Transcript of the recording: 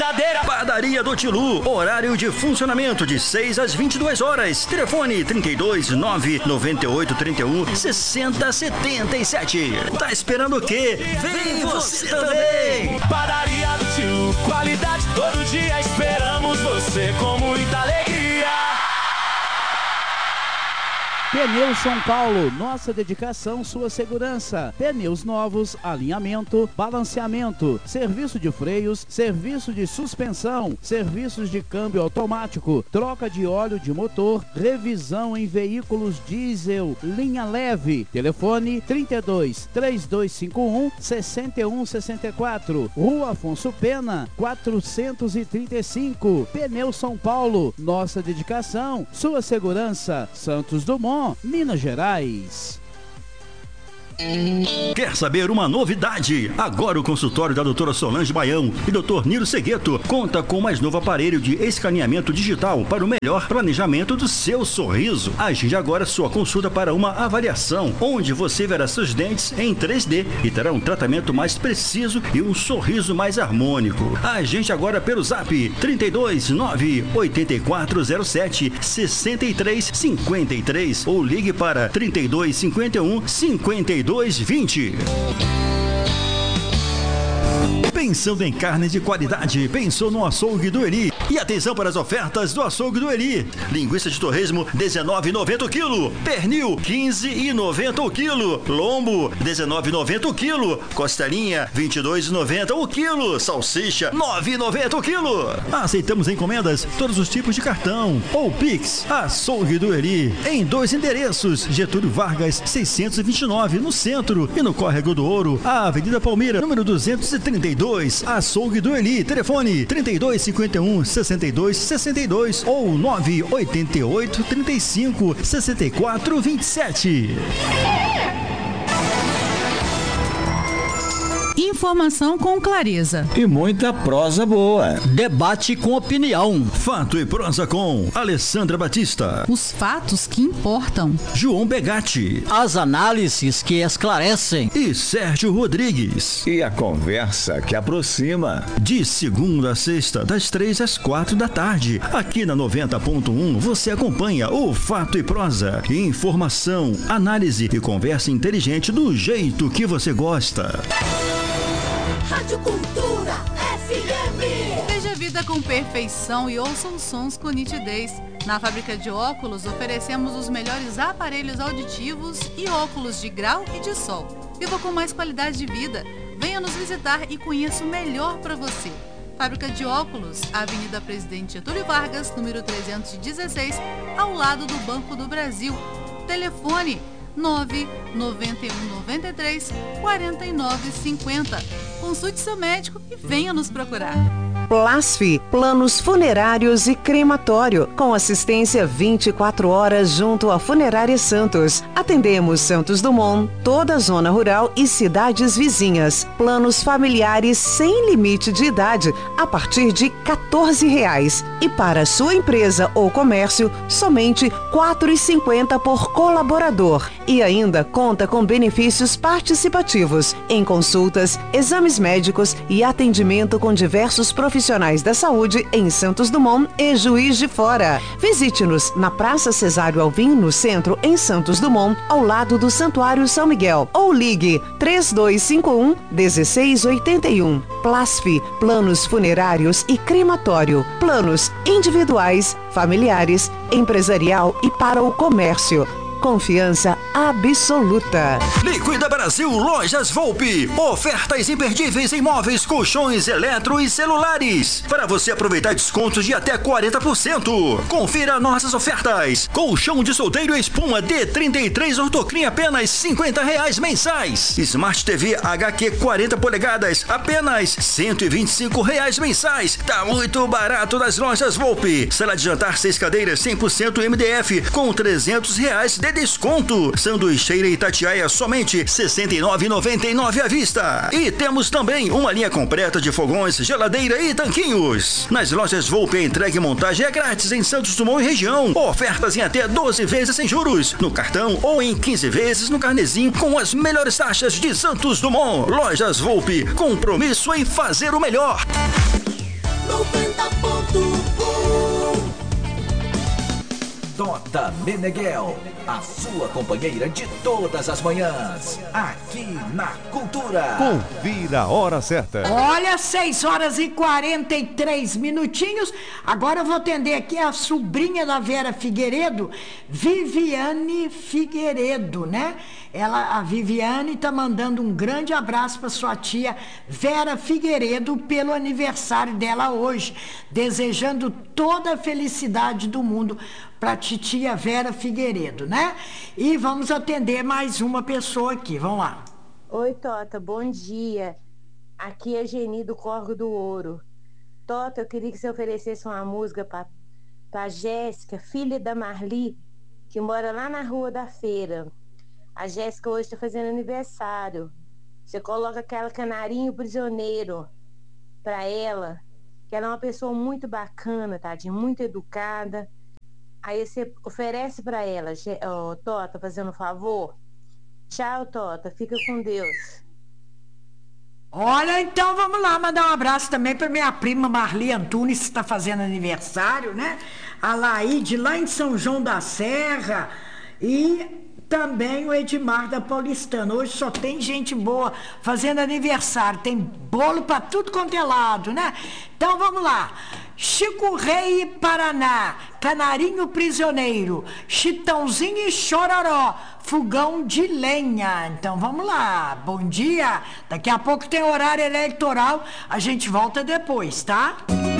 geladeira. Padaria do Tilu, horário de funcionamento de 6 às 22 horas. Telefone 32 998 31 60 77. Tá esperando o quê? Vem você também! Padaria do Tilu, qualidade todo dia, esperamos você com muita alegria. Pneus São Paulo, nossa dedicação, sua segurança. Pneus novos, alinhamento, balanceamento, serviço de freios, serviço de suspensão, serviços de câmbio automático, troca de óleo de motor, revisão em veículos diesel, linha leve. Telefone 32 3251 6164. Rua Afonso Pena, 435. Pneus São Paulo, nossa dedicação, sua segurança. Santos Dumont, Minas Gerais. Quer saber uma novidade? Agora o consultório da doutora Solange Baião e doutor Nilo Segueto conta com o mais novo aparelho de escaneamento digital para o melhor planejamento do seu sorriso. Agende agora sua consulta para uma avaliação, onde você verá seus dentes em 3D e terá um tratamento mais preciso e um sorriso mais harmônico. Agende agora pelo zap 32 98407 6353 ou ligue para 32 51 5220. Pensando em carne de qualidade, pensou no Açougue do Eli. E atenção para as ofertas do Açougue do Eli. Linguiça de torresmo, R$19,90 o quilo. Pernil, R$15,90 o quilo. Lombo, R$19,90 o quilo. Costelinha, R$22,90 o quilo. Salsicha, R$9,90 o quilo. Aceitamos encomendas, todos os tipos de cartão ou Pix. Açougue do Eli, em 2 endereços. Getúlio Vargas, 629, no centro. E no Córrego do Ouro, a Avenida Palmeira, número 232. Açougue do Eli. Telefone 3251 6262 ou 988 35 64 27. Informação com clareza e muita prosa boa. Debate com opinião. Fato e prosa com Alessandra Batista. Os fatos que importam. João Begatti. As análises que esclarecem. E Sérgio Rodrigues. E a conversa que aproxima. De segunda a sexta, das 3 às 4 da tarde. Aqui na 90.1 você acompanha o Fato e Prosa. Informação, análise e conversa inteligente do jeito que você gosta. Rádio Cultura FM. Veja a vida com perfeição e ouça os sons com nitidez. Na fábrica de óculos oferecemos os melhores aparelhos auditivos e óculos de grau e de sol. Viva com mais qualidade de vida. Venha nos visitar e conheça o melhor para você. Fábrica de óculos, Avenida Presidente Getúlio Vargas, número 316, ao lado do Banco do Brasil. Telefone 99193 4950. Consulte seu médico e venha nos procurar. Plasfi, planos funerários e crematório, com assistência 24 horas junto à Funerária Santos. Atendemos Santos Dumont, toda a zona rural e cidades vizinhas. Planos familiares sem limite de idade, a partir de R$14. E para sua empresa ou comércio, somente R$ 4,50 por colaborador. E ainda conta com benefícios participativos em consultas, exames médicos e atendimento com diversos profissionais da saúde em Santos Dumont e Juiz de Fora. Visite-nos na Praça Cesário Alvim, no centro, em Santos Dumont, ao lado do Santuário São Miguel. Ou ligue 3251-1681. Plasfi, planos funerários e crematório. Planos individuais, familiares, empresarial e para o comércio. Confiança absoluta. Liquida Brasil Lojas Volpe. Ofertas imperdíveis em móveis, colchões, eletro e celulares. Para você aproveitar descontos de até 40%. Confira nossas ofertas. Colchão de solteiro espuma D33 Ortocrim apenas R$50 mensais. Smart TV HQ 40 polegadas apenas R$125 mensais. Tá muito barato nas Lojas Volpe. Sala de jantar 6 cadeiras 100% MDF com R$300 de desconto. Sanduicheira Itatiaia somente R$ 69,99 à vista. E temos também uma linha completa de fogões, geladeira e tanquinhos. Nas Lojas Volpe, a entrega e montagem é grátis em Santos Dumont e região. Ofertas em até 12 vezes sem juros no cartão ou em 15 vezes no carnezinho com as melhores taxas de Santos Dumont. Lojas Volpe, compromisso em fazer o melhor. Tota Meneghel, a sua companheira de todas as manhãs, aqui na Cultura. Confira a hora certa. Olha, 6h43 minutinhos. Agora eu vou atender aqui a sobrinha da Vera Figueiredo, Viviane Figueiredo, né? A Viviane tá mandando um grande abraço para sua tia Vera Figueiredo pelo aniversário dela hoje, desejando toda a felicidade do mundo para titia Vera Figueiredo, né? E vamos atender mais uma pessoa aqui, vamos lá. Oi, Tota, bom dia. Aqui é Geni do Corgo do Ouro. Tota, eu queria que você oferecesse uma música para Jéssica, filha da Marli, que mora lá na Rua da Feira. A Jéssica hoje está fazendo aniversário. Você coloca aquela Canarinho Prisioneiro para ela, que ela é uma pessoa muito bacana, tadinha, muito educada. Aí você oferece para ela, Tota, fazendo um favor. Tchau, Tota, fica com Deus. Olha, então vamos lá, mandar um abraço também para minha prima Marli Antunes, que está fazendo aniversário, né? A Laíde, lá em São João da Serra. E também o Edmar da Paulistana. Hoje só tem gente boa fazendo aniversário. Tem bolo para tudo quanto é lado, né? Então vamos lá. Chico Rei Paraná, Canarinho Prisioneiro, Chitãozinho e Chororó, Fogão de Lenha. Então vamos lá, bom dia. Daqui a pouco tem horário eleitoral, a gente volta depois, tá?